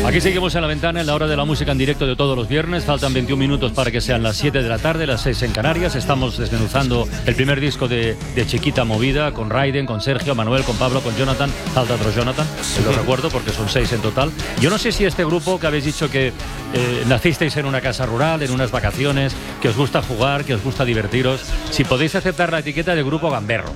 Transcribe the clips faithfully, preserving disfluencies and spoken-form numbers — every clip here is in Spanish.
Aquí seguimos en La Ventana, en la hora de la música en directo de todos los viernes. Faltan veintiún minutos para que sean las siete de la tarde, las seis en Canarias. Estamos desmenuzando el primer disco de, de Chiquita Movida, con Raiden, con Sergio, Manuel, con Pablo, con Jonathan. Falta otro Jonathan, sí. Lo recuerdo porque son seis en total. Yo no sé si este grupo que habéis dicho que eh, nacisteis en una casa rural, en unas vacaciones, que os gusta jugar, que os gusta divertiros, si podéis aceptar la etiqueta de grupo gamberro,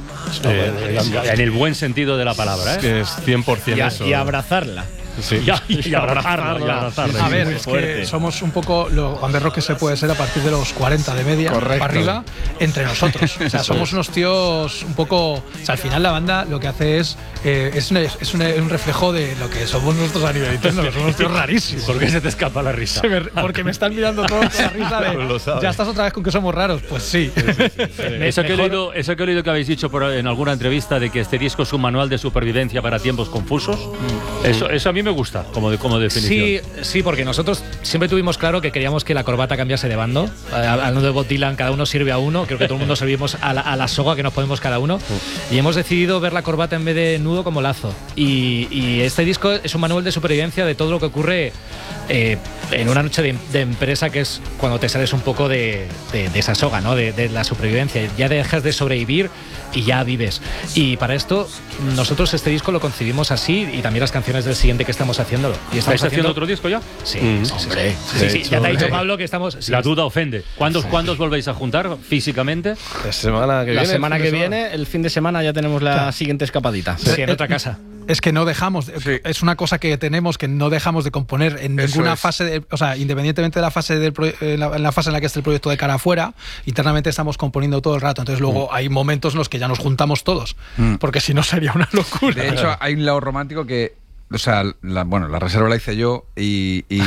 eh, en el buen sentido de la palabra, ¿eh? Que es cien por ciento y, eso. Y abrazarla. Sí. Ya, y abrazarla, y abrazarla. A ver, es que somos un poco lo gamberro que se puede ser a partir de los cuarenta de media para arriba entre nosotros. O sea, somos unos tíos un poco. O sea, al final la banda lo que hace es eh, es, un, es un, un reflejo de lo que somos nosotros a nivel interno. Somos unos tíos rarísimos. ¿Por qué se te escapa la risa? Me, porque me están mirando todos con la risa de. ¿Ya estás otra vez con que somos raros? Pues sí. sí, sí, sí. Eso, que he leído, eso que he leído que habéis dicho por, en alguna entrevista de que este disco es un manual de supervivencia para tiempos confusos. Mm. Eso, eso a mí me gusta, como de como definición. Sí, sí, porque nosotros siempre tuvimos claro que queríamos que la corbata cambiase de bando. Hablando de Bob Dylan, cada uno sirve a uno. Creo que todo el mundo servimos a la, a la soga que nos ponemos cada uno. Uh. Y hemos decidido ver la corbata en vez de nudo como lazo. Y, y este disco es un manual de supervivencia de todo lo que ocurre eh, en una noche de, de empresa, que es cuando te sales un poco de, de, de esa soga, ¿no? De, de la supervivencia. Ya dejas de sobrevivir y ya vives. Y para esto, nosotros este disco lo concibimos así, y también las canciones del siguiente que estamos haciéndolo. ¿Y ¿Estáis haciendo, haciendo otro disco ya? Sí, mm. sí, sí, sí, sí, sí, sí. Ya te ha dicho Pablo que estamos. Sí, la duda ofende. ¿Cuándo, sí. ¿Cuándo os volvéis a juntar físicamente? La semana que la viene. semana que viene, el fin de semana ya tenemos la claro. siguiente escapadita. Sí, sí, en otra casa. Es que no dejamos, sí. es una cosa que tenemos que no dejamos de componer en Eso ninguna es. fase, de, o sea, independientemente de la fase del en la, en la fase en la que esté el proyecto de cara afuera, internamente estamos componiendo todo el rato. Entonces luego mm. hay momentos en los que ya nos juntamos todos, mm. porque si no sería una locura. De hecho, hay un lado romántico que, o sea, la, bueno, la reserva la hice yo y, y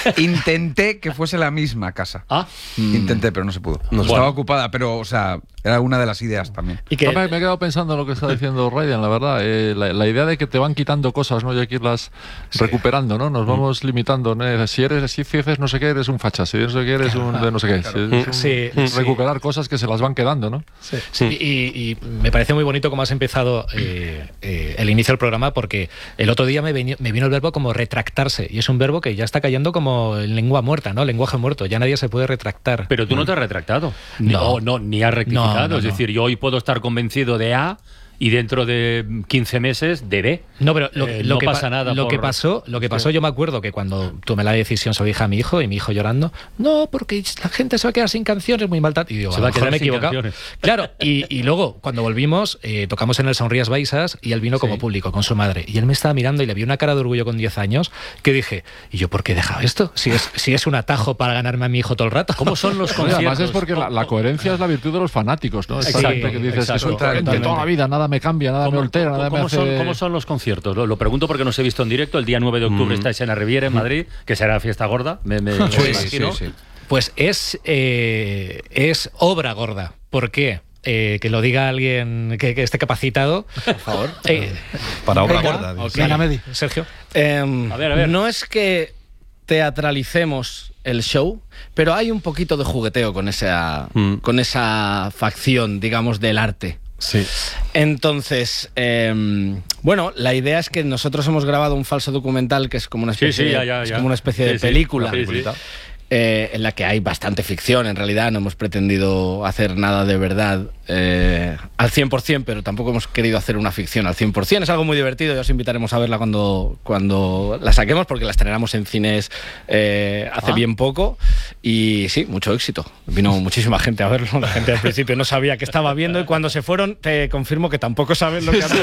intenté que fuese la misma casa. Ah, intenté, pero no se pudo. No, estaba bueno. ocupada, pero, o sea, era una de las ideas también. Y que... me, me he quedado pensando en lo que está diciendo Raiden, la verdad. Eh, la, la idea de que te van quitando cosas, ¿no? Y hay que irlas sí. recuperando, ¿no? Nos mm. vamos limitando, ¿no? Si eres, si haces no sé qué, eres un facha. Si no sé qué, eres claro, un de no sé qué. Claro. Si, sí, un, sí. Recuperar cosas que se las van quedando, ¿no? Sí. sí. Y, y me parece muy bonito cómo has empezado eh, eh, el inicio del programa, porque el otro día me, veni, me vino el verbo como retractarse, y es un verbo que ya está cayendo como en lengua muerta, ¿no? Lenguaje muerto. Ya nadie se puede retractar. Pero tú no te has retractado. No, no, ni has rectificado. No, no, no. Es decir, yo hoy puedo estar convencido de A y dentro de quince meses de B. No, pero lo, eh, lo no que pasa pa nada. Lo por... que pasó, lo que pasó, yo me acuerdo que cuando tomé la decisión sobre hija a mi hijo, y mi hijo llorando, no, porque la gente se va a quedar sin canciones, muy mal. Y digo, se va a quedar me he sin equivocado. Canciones. Claro, y, y luego cuando volvimos, eh, tocamos en el Sonrías Baixas y él vino como sí. público con su madre. Y él me estaba mirando y le vi una cara de orgullo con diez años que dije, ¿y yo por qué he dejado esto? Si es, si es un atajo para ganarme a mi hijo todo el rato. ¿Cómo son los conciertos? Además es porque la, la coherencia es la virtud de los fanáticos, ¿no? Es exacto, gente que dices exacto, que de toda la vida, nada me cambia, nada me altera, nada ¿Cómo, me hace... son, ¿Cómo son los conciertos? Lo, lo pregunto porque no os he visto en directo. El día nueve de octubre mm. estáis en la Riviera, en Madrid, que será fiesta gorda. Me, me, me sí, imagino. Sí, sí. Pues es, eh, es obra gorda. ¿Por qué? Eh, que lo diga alguien que, que esté capacitado. Por favor. Eh, Para obra venga, gorda. Okay. Venga, Sergio. Eh, a ver, a ver. No es que teatralicemos el show, pero hay un poquito de jugueteo con esa, mm. con esa facción, digamos, del arte. Sí. Entonces, eh, bueno, la idea es que nosotros hemos grabado un falso documental que es como una especie, sí, sí, ya, ya, de, es ya. como una especie sí, de sí, película. Sí, sí. Eh, en la que hay bastante ficción, en realidad no hemos pretendido hacer nada de verdad eh, al cien por cien, pero tampoco hemos querido hacer una ficción al cien por cien. Es algo muy divertido, ya os invitaremos a verla cuando, cuando la saquemos, porque la estrenamos en cines eh, hace ah. bien poco, y sí, mucho éxito. Vino muchísima gente a verlo, la gente al principio no sabía que estaba viendo, y cuando se fueron te confirmo que tampoco saben lo que han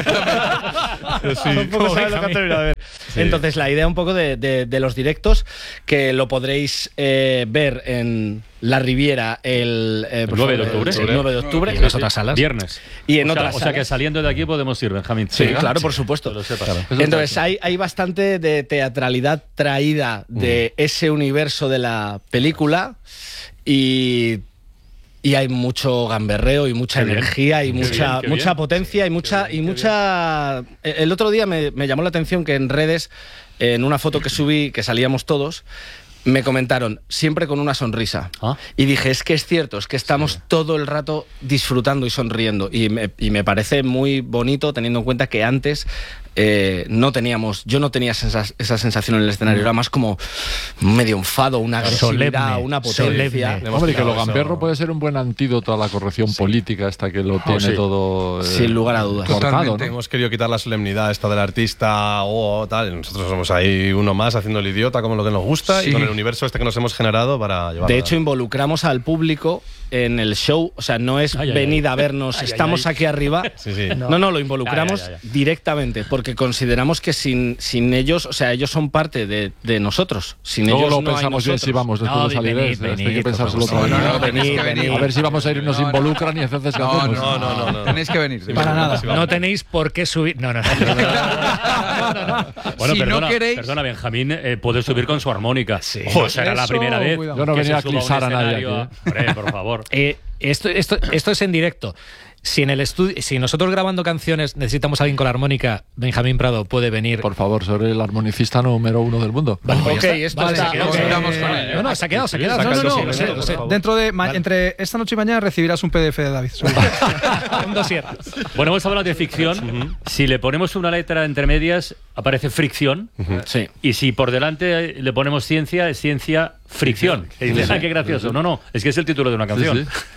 sí, tampoco saben lo que han terminado de ver. Sí. Entonces la idea un poco de, de, de los directos, que lo podréis eh, ver en La Riviera el, eh, el nueve de octubre, el nueve de octubre y en las otras salas, viernes, y en o otras sea, salas. O sea que saliendo de aquí podemos ir, Benjamín. Sí, sí, claro, por supuesto. Lo sepas, claro. Entonces hay, hay bastante de teatralidad traída de mm. ese universo de la película, y y hay mucho gamberreo y mucha qué energía bien, y mucha bien, mucha bien. potencia y mucha bien, y mucha bien. El otro día me, me llamó la atención que en redes, en una foto que subí, que salíamos todos, me comentaron, siempre con una sonrisa. ¿Ah? Y dije, es que es cierto, es que estamos sí. todo el rato disfrutando y sonriendo. Y me, y me parece muy bonito, teniendo en cuenta que antes eh, no teníamos, yo no tenía esa, esa sensación en el escenario, era más como medio enfado, una agresividad, Solemne, una potencia. Hombre, y que lo gamberro puede ser un buen antídoto a la corrección sí. política esta que lo tiene sí. todo eh, sin lugar a dudas. Cortado, ¿no? Hemos querido quitar la solemnidad esta del artista o oh, tal, nosotros somos ahí uno más haciendo el idiota como lo que nos gusta sí. y con el universo este que nos hemos generado para llevarlo. De hecho, involucramos al público en el show, o sea, no es ay, venid ay, a vernos, ay, estamos ay, aquí arriba. Sí, sí. No, no, no, lo involucramos ay, ay, ay. directamente, porque consideramos que sin, sin ellos, o sea, ellos son parte de, de nosotros. Sin Luego ellos lo no pensamos hay bien si vamos después no, de salir. Venid, venid, hay que pensárselo no, no, no, venid, venid. A ver si vamos a ir y nos no, involucran no. y entonces ¿qué no, hacemos? No, no, no, no. Tenéis que venir. Sí, para nada. No tenéis por qué subir. No, no, no. no, no, no. Bueno, si perdona, no queréis... perdona, Benjamín eh, puede subir con su armónica. Sí. Ojo, será la primera vez. Cuidado. Yo no que venía a se suba clisar a nadie aquí. ¿eh? Hombre, por favor. Eh, esto, esto, esto es en directo. Si en el estudio, si nosotros grabando canciones necesitamos a alguien con la armónica, Benjamín Prado puede venir. Por favor, soy el armonicista número uno del mundo. Vale, ok, está. esto Vale, está. se quedó, nos okay. quedamos con ello. No, no, se ha quedado, se ha quedado. No, no, no, lo sé, lo sé. Dentro de Vale. entre esta noche y mañana recibirás un P D F de David. Un dossier. Bueno, vamos a hablar de ficción. Uh-huh. Si le ponemos una letra entre medias, aparece fricción. Uh-huh. Sí. Y si por delante le ponemos ciencia, es ciencia fricción. Y dices, ah, qué gracioso. No, no, es que es el título de una canción. Sí, sí.